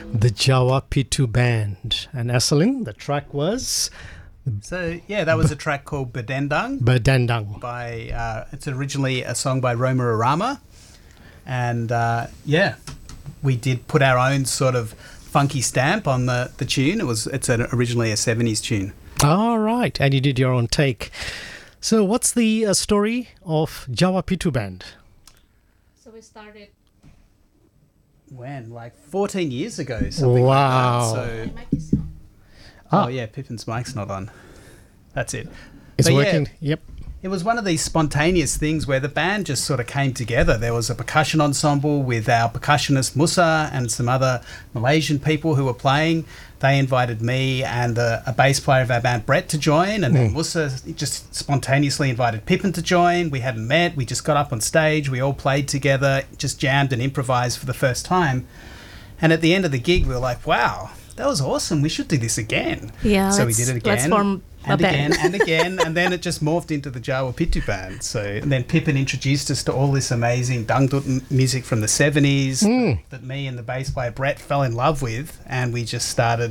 The Jawa Pitu Band. And Eselin, the track was So, yeah, that was a track called Bedendang. Bedendang. It's originally a song by Roma Irama. And, we did put our own sort of funky stamp on the tune. It's originally a 70s tune. All right. And you did your own take. So what's the story of Jawa Pitu Band? So we started... When? Like 14 years ago, something Wow. like that. So, My mic is not. oh, yeah, Pippin's mic's not on. That's it. It's But working. Yep. It was one of these spontaneous things where the band just sort of came together. There was a percussion ensemble with our percussionist Musa and some other Malaysian people who were playing. They invited me and a bass player of our band, Brett, to join. And then Musa just spontaneously invited Pippin to join. We hadn't met. We just got up on stage. We all played together, just jammed and improvised for the first time. And at the end of the gig, we were like, wow, that was awesome. We should do this again. Yeah, so we did it again. Let's form a and band. again and again, and then it just morphed into the Jawa Pitu Band. So, and then Pippin introduced us to all this amazing dangdut music from the 70s that me and the bass player Brett fell in love with, and we just started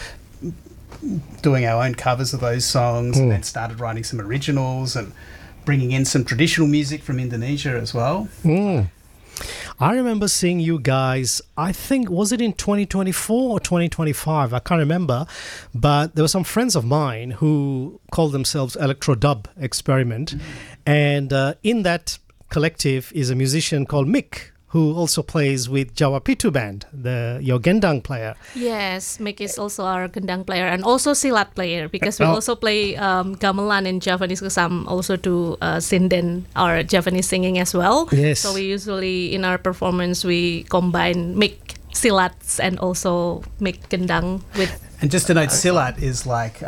doing our own covers of those songs, and then started writing some originals and bringing in some traditional music from Indonesia as well. I remember seeing you guys, I think, was it in 2024 or 2025? I can't remember. But there were some friends of mine who called themselves Electro Dub Experiment. And in that collective is a musician called Mick, who also plays with Jawa Pitu Band, your gendang player. Yes, Mick is also our gendang player and also silat player because we also play gamelan in Javanese because I'm also do sinden, our Javanese singing as well. Yes. So we usually, in our performance, we combine Mick silats and also Mick gendang with... And just to note, silat is like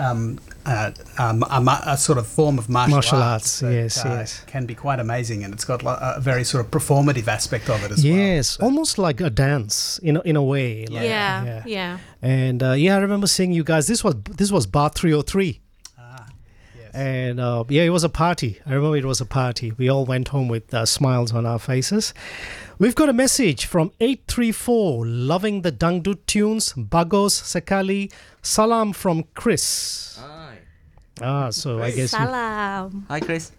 a sort of form of martial arts. That, yes. Can be quite amazing, and it's got a very sort of performative aspect of it as well. Yes, almost like a dance in a way. Like, Yeah. And I remember seeing you guys. This was Bar 303. Yes. And it was a party. I remember it was a party. We all went home with smiles on our faces. We've got a message from 834, loving the dangdut tunes, bagos sekali, salam from Chris. Hi. So I guess Salam. Hi, Chris.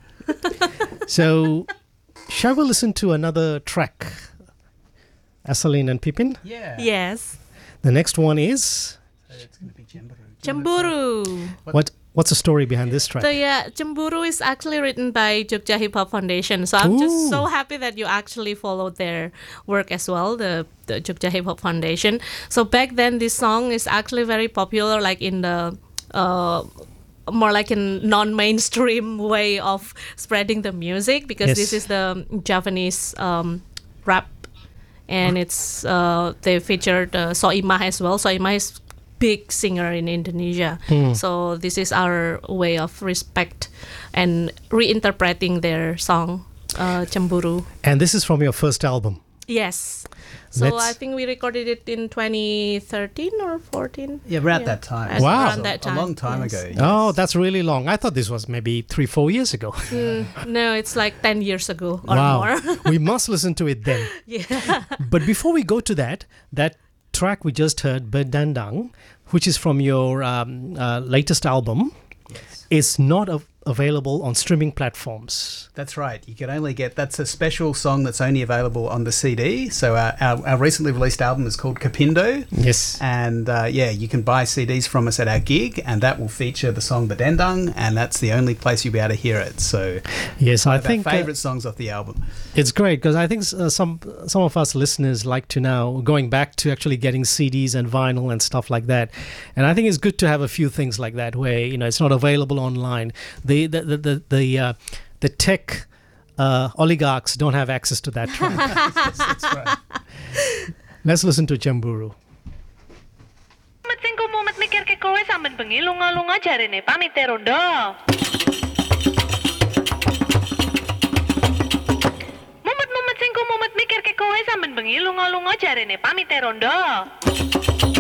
so. Shall we listen to another track, Eselin and Pippin? Yeah. Yes. The next one is So it's going to be Cemburu. Cemburu. what's the story behind this track? So yeah, Cemburu is actually written by Jogja Hip Hop Foundation. So I'm just so happy that you actually followed their work as well, the Jogja Hip Hop Foundation. So back then, this song is actually very popular, like in the more like a non-mainstream way of spreading the music because this is the Javanese rap, and it's they featured Soimah as well. Soimah is big singer in Indonesia. So this is our way of respect and reinterpreting their song, Cemburu. And this is from your first album. Yes. So I think we recorded it in 2013 or 14. Yeah, around that time. Wow. Around that time. A long time yes. ago. Yes. Oh, that's really long. I thought this was maybe 3-4 years ago. No, it's like 10 years ago or Wow. more. We must listen to it then. Yeah. But before we go to that track we just heard, Bedendang, which is from your latest album, is not available on streaming platforms. That's right. You can only get... That's a special song that's only available on the CD. So our recently released album is called Kapindo. Yes. And you can buy CDs from us at our gig, and that will feature the song Bedendang, and that's the only place you'll be able to hear it. So yes, I one of think our favourite songs off the album. It's great because I think some of us listeners like to now going back to actually getting CDs and vinyl and stuff like that, and I think it's good to have a few things like that where it's not available online. The tech oligarchs don't have access to that track. That's right. Let's listen to Cemburu. Mumet sing mumet mikir ke kowe sampean bengi lunga-lunga jarene pamite rondo. Mumet sing mumet mikir ke kowe sampean bengi lunga-lunga jarene pamite rondo.